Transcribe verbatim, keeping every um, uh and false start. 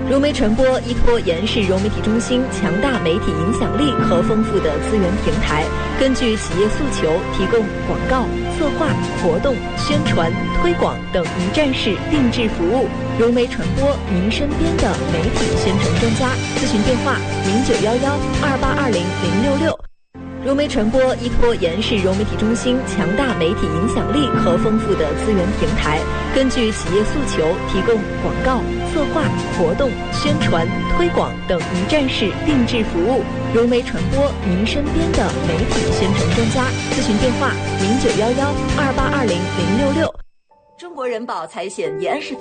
融媒传播依托延世融媒体中心强大媒体影响力和丰富的资源平台，根据企业诉求提供广告、策划、活动、宣传、推广等一站式定制服务。融媒传播，您身边的媒体宣传专家。咨询电话：零九幺幺二八二零零六六。融媒传播依托延世融媒体中心强大媒体影响力和丰富的资源平台，根据企业诉求提供广告、策划、活动、宣传、推广等一站式定制服务。融媒传播，您身边的媒体宣传专家。咨询电话：零九幺幺二八二零零六六。中国人保财险延安市